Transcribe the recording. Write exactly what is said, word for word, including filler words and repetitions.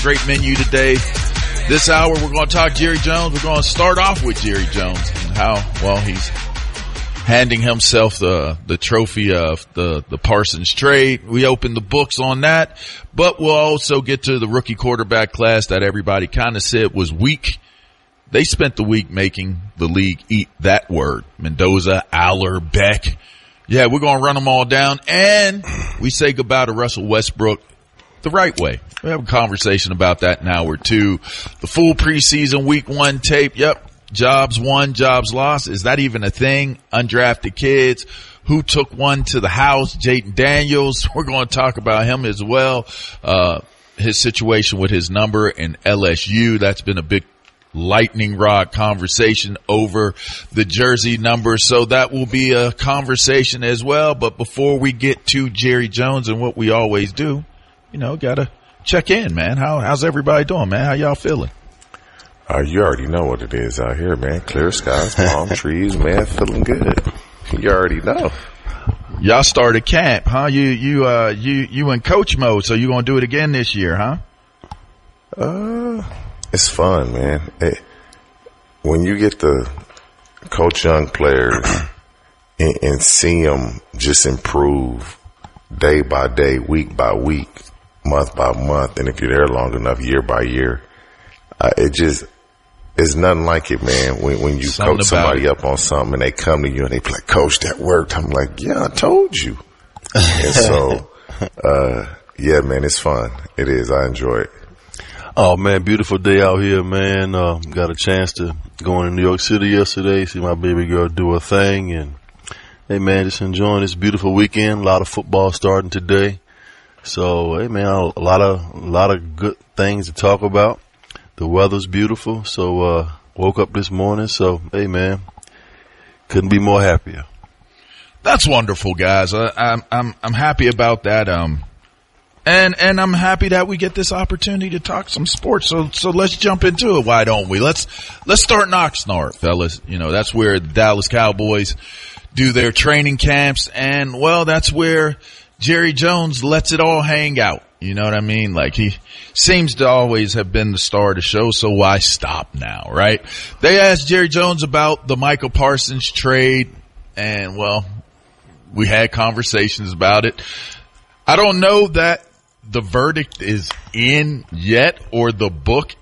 Great menu today. This hour, we're going to talk Jerry Jones. We're going to start off with Jerry Jones and how, well, he's handing himself the the trophy of the, the Parsons trade. We open the books on that, but we'll also get to the rookie quarterback class that everybody kind of said was weak. They spent the week making the league eat that word. Mendoza, Aller, Beck. Yeah, we're going to run them all down, and we say goodbye to Russell Westbrook the right way. We have a conversation about that in hour two. The full preseason week one tape. Yep. Jobs won, jobs lost. Is that even a thing? Undrafted kids. Who took one to the house? Jaden Daniels. We're going to talk about him as well. Uh, his situation with his number in L S U. That's been a big lightning rod conversation over the jersey number. So that will be a conversation as well. But before we get to Jerry Jones and what we always do, you know, gotta check in, man. How, how's everybody doing, man? How y'all feeling? Uh, you already know what it is out here, man. Clear skies, palm trees, man. Feeling good. You already know. Y'all started camp, huh? You, you, uh, you, you in coach mode, so you gonna do it again this year, huh? Uh, it's fun, man. It, when you get to coach young players and, and see them just improve day by day, week by week, month by month, and if you're there long enough, year by year, uh, it just, it's nothing like it, man. When, when you something coach somebody up on something and they come to you and they be like, Coach, that worked. I'm like, yeah, I told you. And so, uh, yeah, man, it's fun. It is. I enjoy it. Oh, man, beautiful day out here, man. Uh, got a chance to go into New York City yesterday, see my baby girl do her thing, and hey, man, just enjoying this beautiful weekend. A lot of football starting today. So, hey, man, a lot of, a lot of good things to talk about. The weather's beautiful. So, uh, woke up this morning. So, hey, man, couldn't be more happier. That's wonderful, guys. I, I'm, I'm, I'm happy about that. Um, and, and I'm happy that we get this opportunity to talk some sports. So, so let's jump into it. Why don't we? Let's, let's start in Oxnard, fellas. You know, that's where the Dallas Cowboys do their training camps. And, well, that's where Jerry Jones lets it all hang out. You know what I mean? Like, he seems to always have been the star of the show, so why stop now, right? They asked Jerry Jones about the Michael Parsons trade, and, well, we had conversations about it. I don't know that the verdict is in yet or the book